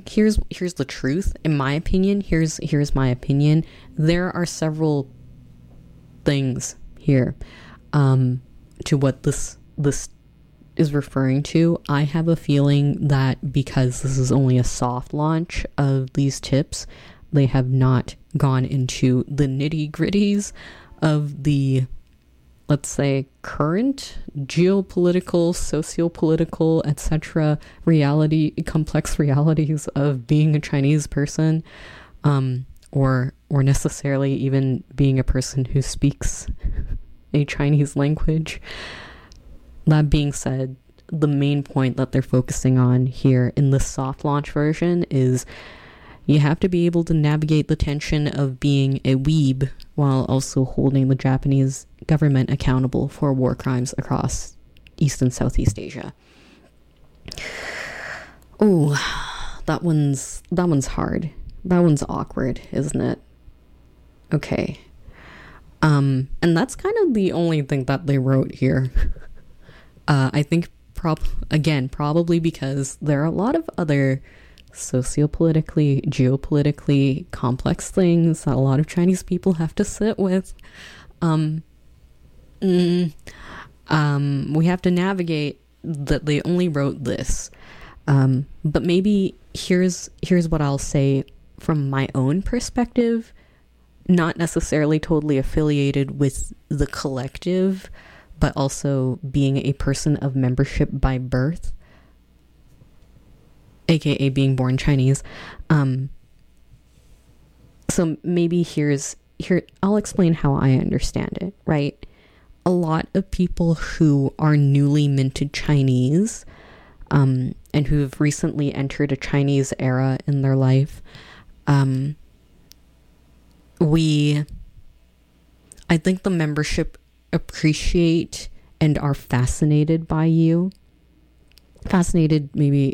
here's the truth. In my opinion, here's my opinion. There are several things here to what this is referring to. I have a feeling that because this is only a soft launch of these tips, they have not gone into the nitty-gritties of the, let's say, current geopolitical, socio-political, etc. complex realities of being a Chinese person, or necessarily even being a person who speaks a Chinese language. That being said, the main point that they're focusing on here in the soft launch version is you have to be able to navigate the tension of being a weeb while also holding the Japanese government accountable for war crimes across East and Southeast Asia. Oh, that one's hard. That one's awkward, isn't it? Okay. And that's kind of the only thing that they wrote here. I think probably because there are a lot of other sociopolitically, geopolitically complex things that a lot of Chinese people have to sit with. We have to navigate that they only wrote this. But maybe here's what I'll say from my own perspective, not necessarily totally affiliated with the collective, but also being a person of membership by birth, aka being born Chinese. So maybe here I'll explain how I understand it, right? A lot of people who are newly minted Chinese, and who have recently entered a Chinese era in their life, I think the membership appreciate and are fascinated by you. Fascinated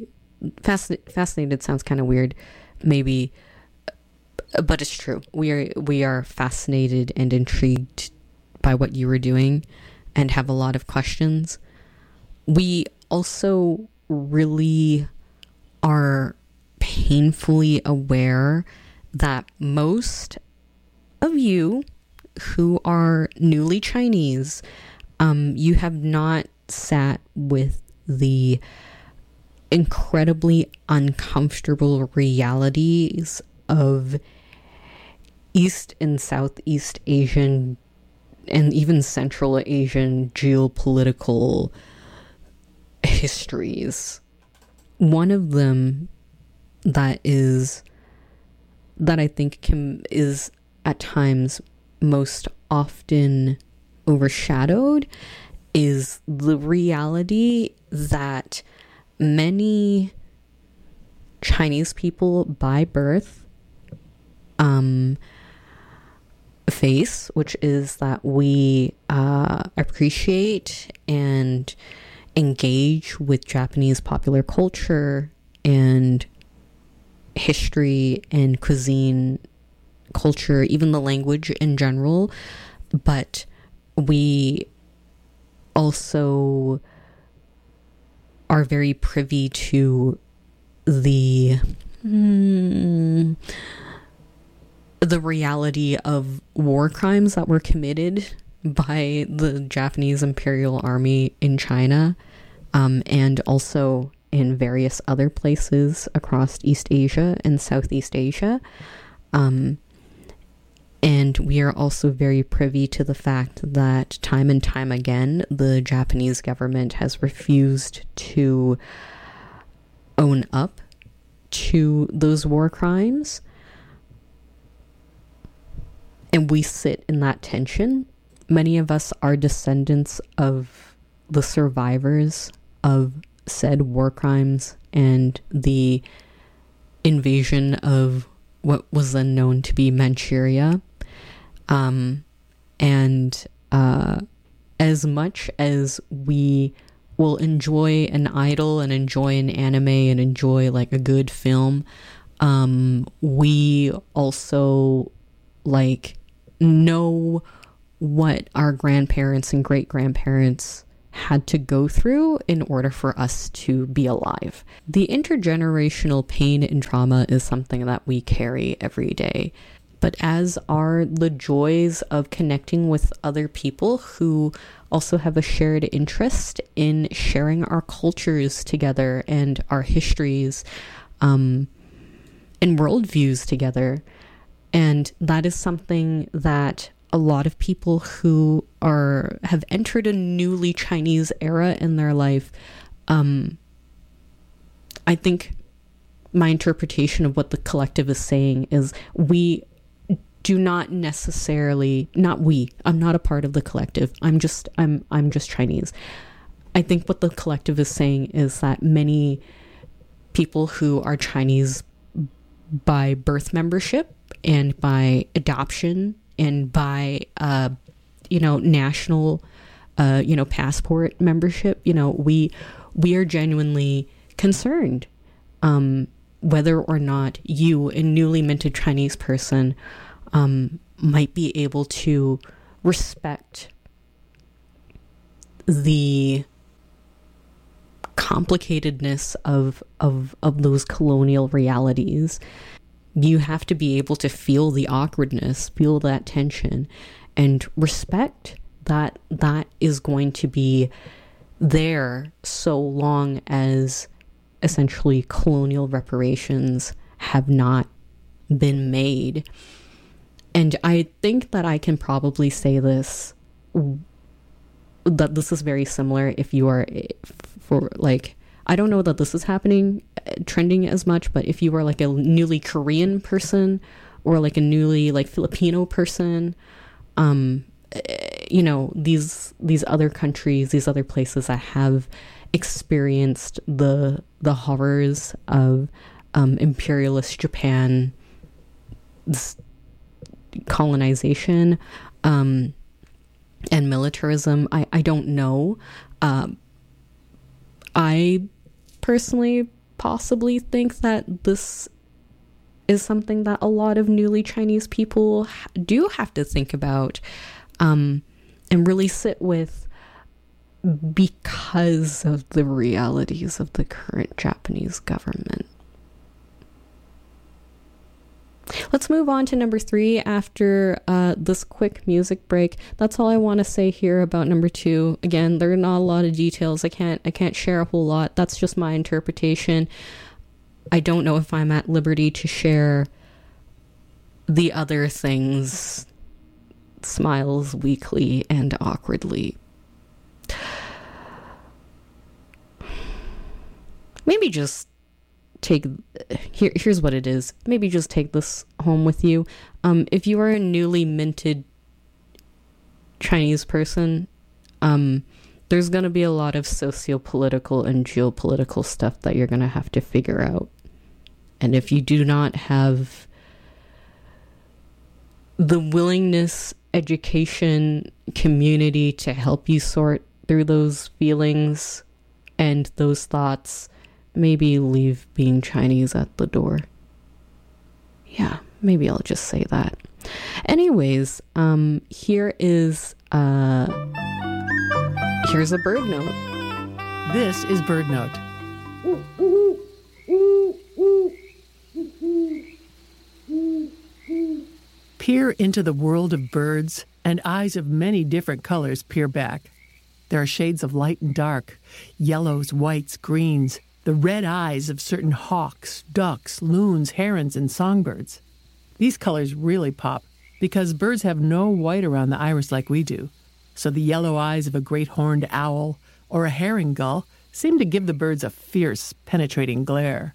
sounds kind of weird, maybe, but it's true. We are fascinated and intrigued by what you were doing and have a lot of questions. We also really are painfully aware that most of you who are newly Chinese, you have not sat with the incredibly uncomfortable realities of East and Southeast Asian and even Central Asian geopolitical histories. One of them that I think is at times most often overshadowed is the reality that many Chinese people by birth face, which is that we appreciate and engage with Japanese popular culture and history and cuisine culture, even the language in general, but we also are very privy to the reality of war crimes that were committed by the Japanese Imperial Army in China, and also in various other places across East Asia and Southeast Asia. And we are also very privy to the fact that time and time again, the Japanese government has refused to own up to those war crimes. And we sit in that tension. Many of us are descendants of the survivors of said war crimes and the invasion of what was then known to be Manchuria. As much as we will enjoy an idol and enjoy an anime and enjoy like a good film, we also like know what our grandparents and great grandparents had to go through in order for us to be alive. The intergenerational pain and trauma is something that we carry every day, but as are the joys of connecting with other people who also have a shared interest in sharing our cultures together and our histories and worldviews together. And that is something that a lot of people who have entered a newly Chinese era in their life, I think my interpretation of what the collective is saying is we do not necessarily, I'm not a part of the collective. I'm just Chinese. I think what the collective is saying is that many people who are Chinese by birth membership and by adoption and by, national, passport membership, we are genuinely concerned, whether or not you, a newly minted Chinese person, might be able to respect the complicatedness of those colonial realities. You have to be able to feel the awkwardness, feel that tension, and respect that is going to be there so long as essentially colonial reparations have not been made. And I think that I can probably say this, that this is very similar if you are I don't know that this is trending as much, but if you are like a newly Korean person or like a newly Filipino person, these other countries, these other places that have experienced the horrors of imperialist Japan colonization and militarism. I don't know. I personally possibly think that this is something that a lot of newly Chinese people do have to think about and really sit with because of the realities of the current Japanese government. Let's move on to number 3 after this quick music break. That's all I want to say here about number 2. Again, there are not a lot of details. I can't share a whole lot. That's just my interpretation. I don't know if I'm at liberty to share the other things. Smiles weakly and awkwardly. Maybe just here's what it is. Maybe just take this home with you. If you are a newly minted Chinese person, there's going to be a lot of socio-political and geopolitical stuff that you're going to have to figure out. And if you do not have the willingness, education, community to help you sort through those feelings and those thoughts, maybe leave being Chinese at the door. Yeah, maybe I'll just say that. Anyways, here's a bird note. This is Bird Note. Peer into the world of birds, and eyes of many different colors peer back. There are shades of light and dark, yellows, whites, greens, the red eyes of certain hawks, ducks, loons, herons, and songbirds. These colors really pop because birds have no white around the iris like we do. So the yellow eyes of a great horned owl or a herring gull seem to give the birds a fierce, penetrating glare.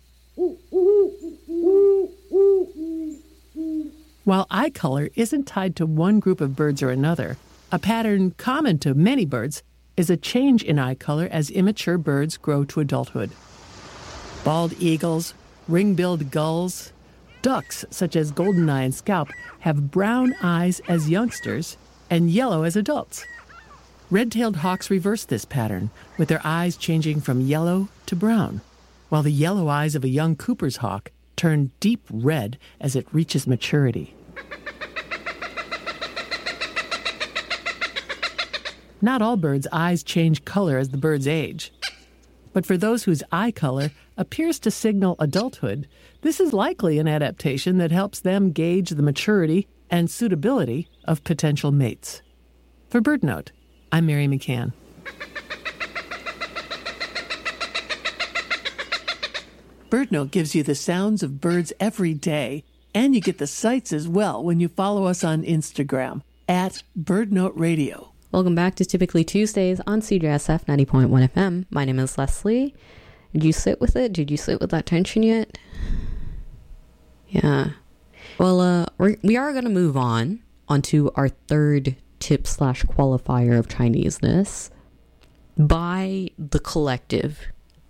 While eye color isn't tied to one group of birds or another, a pattern common to many birds is a change in eye color as immature birds grow to adulthood. Bald eagles, ring-billed gulls, ducks such as goldeneye and scaup have brown eyes as youngsters and yellow as adults. Red-tailed hawks reverse this pattern, with their eyes changing from yellow to brown, while the yellow eyes of a young Cooper's hawk turn deep red as it reaches maturity. Not all birds' eyes change color as the birds age. But for those whose eye color appears to signal adulthood, this is likely an adaptation that helps them gauge the maturity and suitability of potential mates. For BirdNote, I'm Mary McCann. BirdNote gives you the sounds of birds every day, and you get the sights as well when you follow us on Instagram at BirdNote Radio. Welcome back to Typically Tuesdays on CJSF 90.1 FM. My name is Leslie. Did you sit with it? Did you sit with that tension yet? Yeah. Well, we are going to move on onto our third tip / qualifier of Chineseness. By the collective.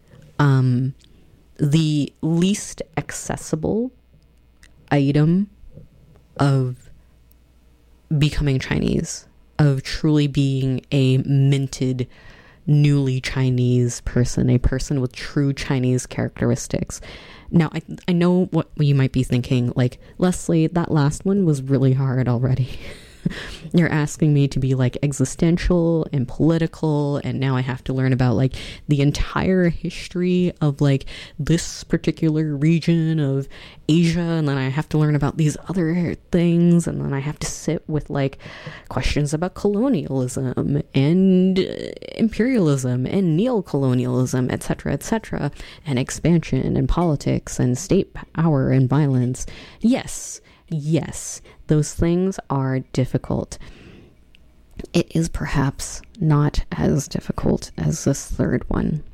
The least accessible item of becoming Chinese, of truly being a minted, newly Chinese person, a person with true Chinese characteristics. Now, I know what you might be thinking, like, Leslie, that last one was really hard already. You're asking me to be like existential and political, and now I have to learn about like the entire history of like this particular region of Asia, and then I have to learn about these other things, and then I have to sit with like questions about colonialism and imperialism and neocolonialism, etc., and expansion and politics and state power and violence. Yes, those things are difficult. It is perhaps not as difficult as this third one.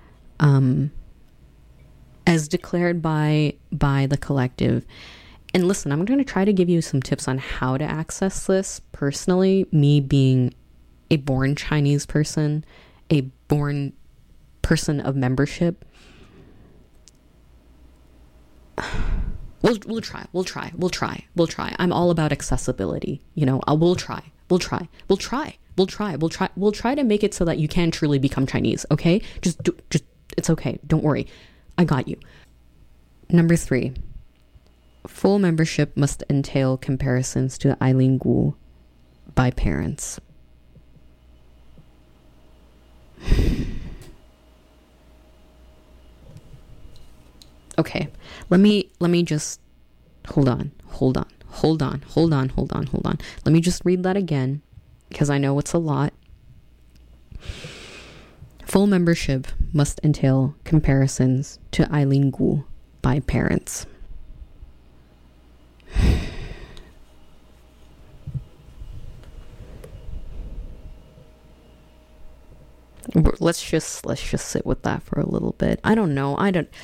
As declared by the collective. And listen, I'm going to try to give you some tips on how to access this. Personally, me being a born Chinese person, a born person of membership, We'll try. I'm all about accessibility. You know, we'll try to make it so that you can truly become Chinese. Okay. Just it's okay. Don't worry. I got you. Number 3, full membership must entail comparisons to Eileen Gu by parents. Okay, let me just hold on. Let me just read that again, because I know it's a lot. Full membership must entail comparisons to Eileen Gu by parents. Let's just sit with that for a little bit. I don't know.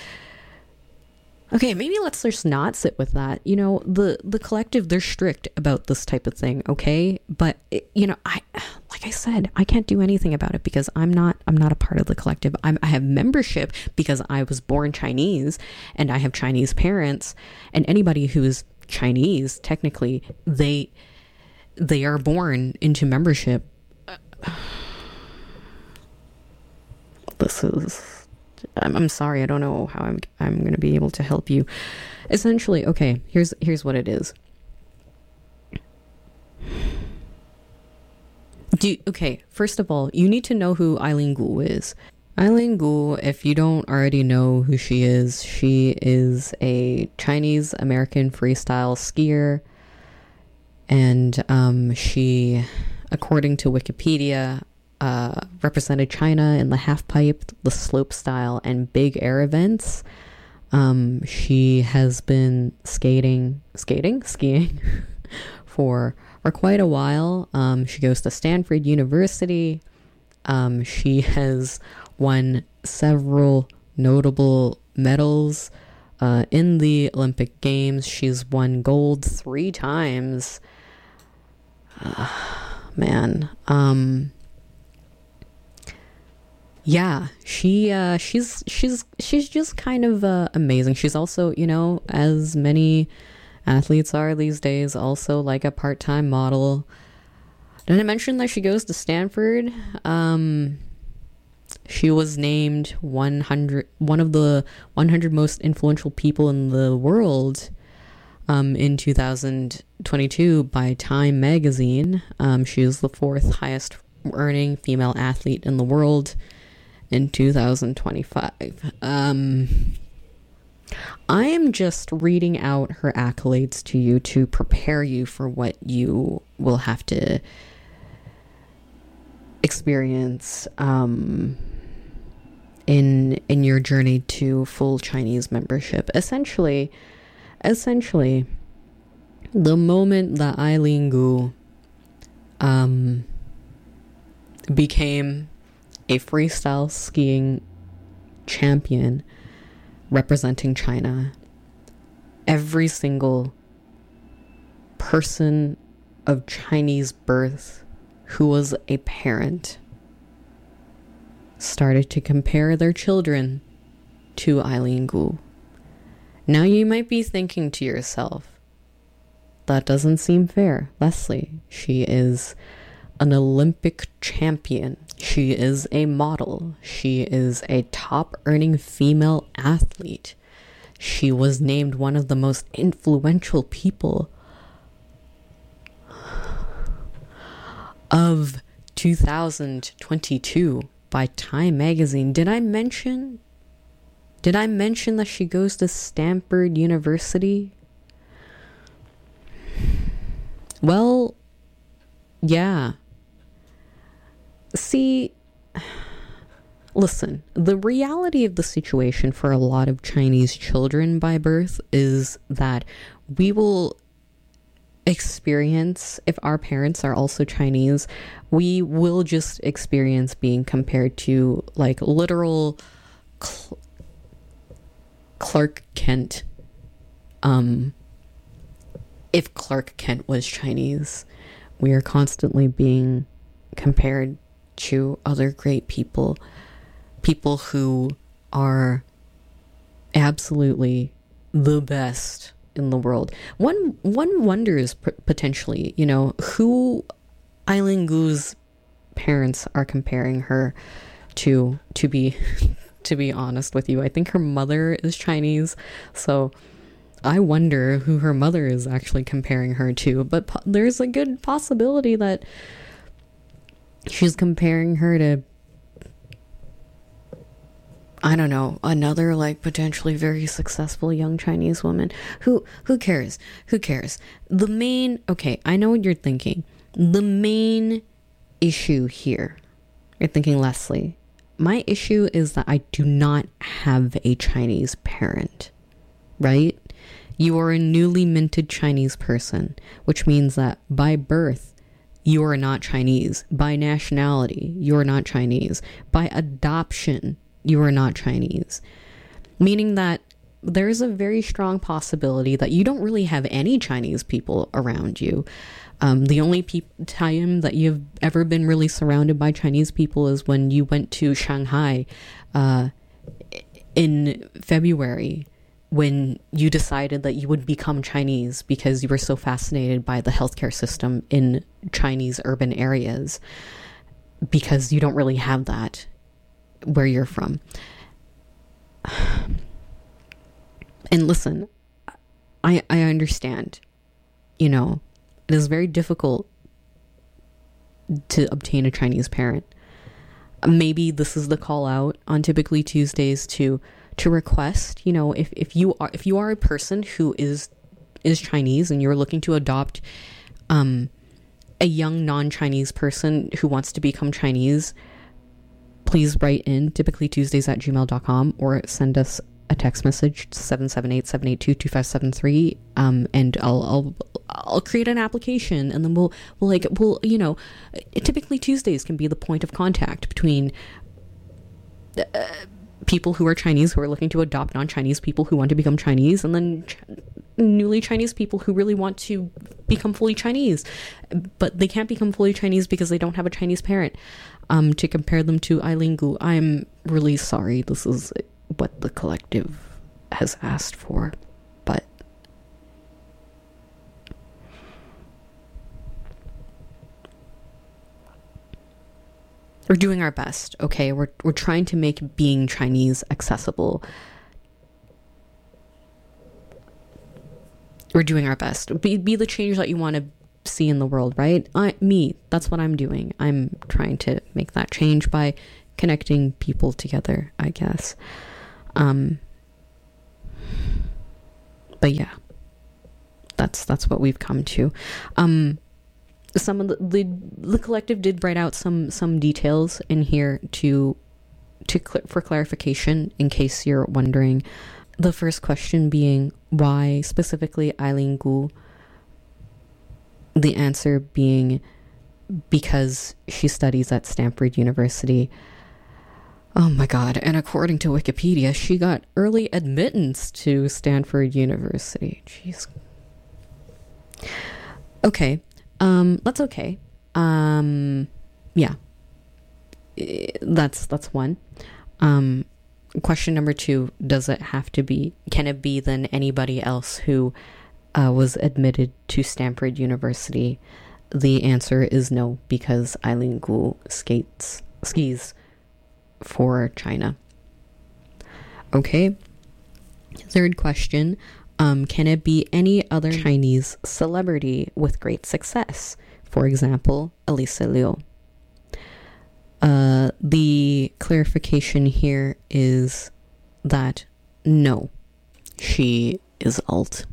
Okay, maybe let's just not sit with that. You know, the collective, they're strict about this type of thing, okay? But you know, like I said, I can't do anything about it because I'm not a part of the collective. I have membership because I was born Chinese and I have Chinese parents, and anybody who is Chinese, technically, they are born into membership. I'm sorry, I don't know how I'm going to be able to help you. Essentially, okay, here's what it is. Okay, first of all, you need to know who Eileen Gu is. Eileen Gu, if you don't already know who she is a Chinese American freestyle skier, and she, according to Wikipedia, represented China in the half-pipe, the slopestyle, and big air events. She has been skiing for quite a while. She goes to Stanford University. She has won several notable medals in the Olympic Games. She's won gold 3 times. Yeah, she's just kind of amazing. She's also, you know, as many athletes are these days, also like a part-time model. Didn't I mention that she goes to Stanford? She was named one of the 100 most influential people in the world in 2022 by Time magazine. She was the 4th highest earning female athlete in the world in 2025. I am just reading out her accolades to you to prepare you for what you will have to experience in your journey to full Chinese membership. Essentially, the moment that Eileen Gu became a freestyle skiing champion representing China, every single person of Chinese birth who was a parent started to compare their children to Eileen Gu. Now you might be thinking to yourself, that doesn't seem fair. Leslie, she is an Olympic champion. She is a model. She is a top earning female athlete. She was named one of the most influential people of 2022 by Time magazine. Did I mention that she goes to Stanford University? Well, yeah. See, listen, the reality of the situation for a lot of Chinese children by birth is that we will experience, if our parents are also Chinese, we will just experience being compared to like literal Clark Kent. If Clark Kent was Chinese, we are constantly being compared to other great people who are absolutely the best in the world. One wonders potentially, who Eileen Gu's parents are comparing her to be to be honest with you. I think her mother is Chinese, so I wonder who her mother is actually comparing her to. But there's a good possibility that she's comparing her to, I don't know, another like potentially very successful young Chinese woman. Who cares? Okay, I know what you're thinking. The main issue here, you're thinking, Leslie, my issue is that I do not have a Chinese parent, right? You are a newly minted Chinese person, which means that by birth, you are not Chinese. By nationality, you are not Chinese. By adoption, you are not Chinese. Meaning that there is a very strong possibility that you don't really have any Chinese people around you. The only time that you've ever been really surrounded by Chinese people is when you went to Shanghai in February, when you decided that you would become Chinese because you were so fascinated by the healthcare system in Chinese urban areas, because you don't really have that where you're from. And listen, I understand, it is very difficult to obtain a Chinese parent. Maybe this is the call out on Typically Tuesdays to request, if you are a person who is Chinese and you're looking to adopt a young non-Chinese person who wants to become Chinese, please write in typicallytuesdays@gmail.com or send us a text message to 778-782-2573, and I'll create an application, and then we'll Typically Tuesdays can be the point of contact between people who are Chinese who are looking to adopt non-Chinese people who want to become Chinese, and then newly Chinese people who really want to become fully Chinese, but they can't become fully Chinese because they don't have a Chinese parent, to compare them to Eileen Gu. I'm really sorry. This is what the collective has asked for, but we're doing our best, okay? We're trying to make being Chinese accessible. We're doing our best. Be the change that you want to see in the world, right? That's what I'm doing. I'm trying to make that change by connecting people together, I guess. But yeah, that's what we've come to. Some of the collective did write out some details in here for clarification, in case you're wondering. The first question being, why specifically Eileen Gu? The answer being, because she studies at Stanford University. Oh my god, and according to Wikipedia, she got early admittance to Stanford University. Jeez. Okay, that's okay. Yeah. That's one. Question number 2, can it be then anybody else who was admitted to Stanford University? The answer is no, because Eileen Gu skis for China. Okay. Third question, can it be any other Chinese celebrity with great success? For example, Elisa Liu. The clarification here is that no, she is alt.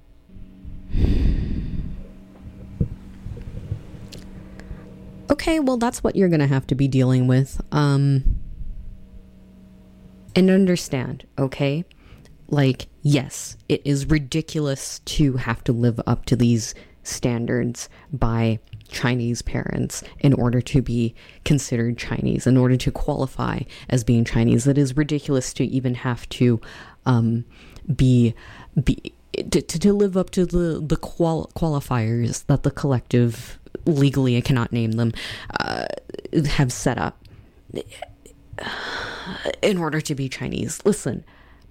Okay, well, that's what you're gonna have to be dealing with. And understand, okay? Like, yes, it is ridiculous to have to live up to these standards by Chinese parents in order to be considered Chinese, in order to qualify as being Chinese. It is ridiculous to even have to to live up to the qualifiers that the collective, legally I cannot name them, have set up in order to be Chinese. Listen,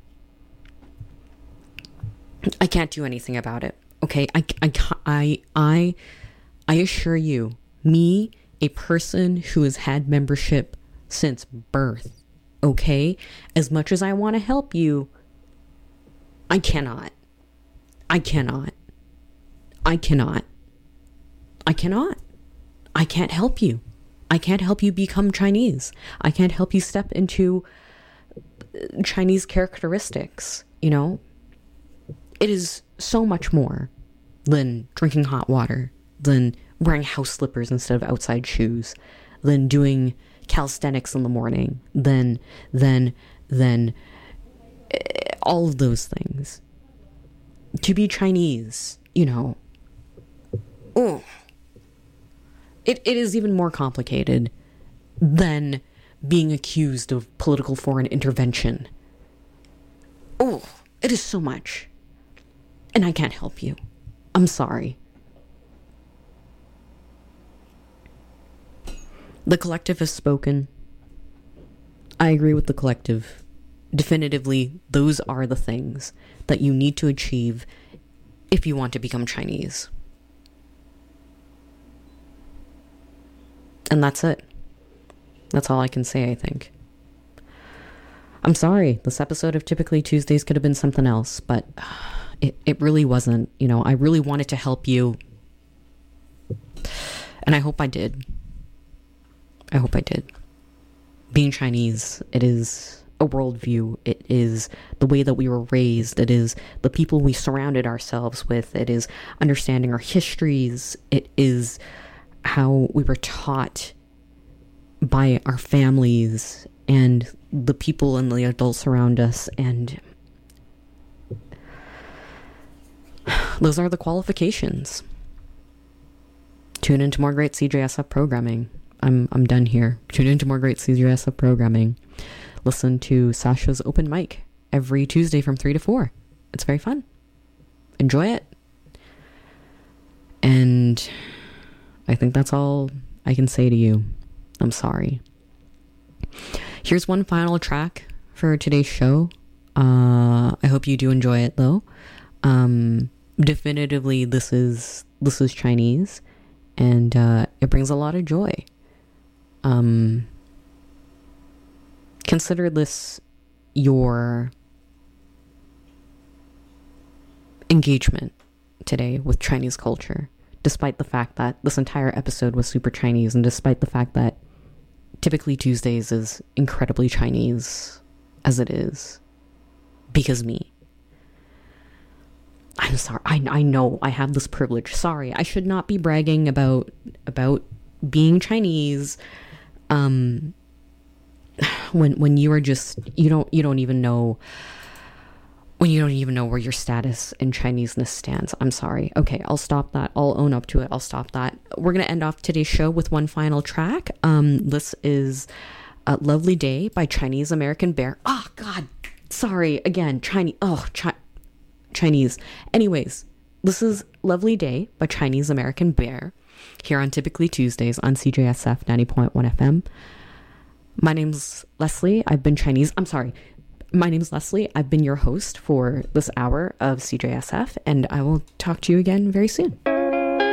I can't do anything about it. Okay, I assure you, me, a person who has had membership since birth, okay, as much as I want to help you, I cannot. I can't help you. I can't help you become Chinese. I can't help you step into Chinese characteristics, you know? It is so much more than drinking hot water, than wearing house slippers instead of outside shoes, than doing calisthenics in the morning, than all of those things. To be Chinese, you know, it is even more complicated than being accused of political foreign intervention. Oh, it is so much. And I can't help you. I'm sorry. The collective has spoken. I agree with the collective. Definitively, those are the things that you need to achieve if you want to become Chinese. And that's it. That's all I can say, I think. I'm sorry. This episode of Typically Tuesdays could have been something else, but it really wasn't. You know, I really wanted to help you. And I hope I did. Being Chinese, it is a worldview. It is the way that we were raised. It is the people we surrounded ourselves with. It is understanding our histories. It is how we were taught by our families and the people and the adults around us. And those are the qualifications. Tune into more great CJSF programming. I'm done here. Tune into more great CJSF programming. Listen to Sasha's open mic every Tuesday from 3 to 4. It's very fun. Enjoy it. And I think that's all I can say to you. I'm sorry. Here's one final track for today's show. I hope you do enjoy it, though. Definitively, this is Chinese, and it brings a lot of joy. Consider this your engagement today with Chinese culture. despite the fact that this entire episode was super Chinese, and despite the fact that Typically Tuesdays is incredibly Chinese as it is, because me. I'm sorry. I know I have this privilege. Sorry, I should not be bragging about being Chinese. When you are just you don't even know. When you don't even know where your status in Chineseness stands. I'm sorry. Okay, I'll stop that. I'll own up to it. I'll stop that. We're going to end off today's show with one final track. This is Lovely Day by Chinese American Bear. Oh, God. Sorry. Again, Chinese. Anyways, this is Lovely Day by Chinese American Bear here on Typically Tuesdays on CJSF 90.1 FM. My name's Leslie. My name's Leslie. I've been your host for this hour of CJSF, and I will talk to you again very soon.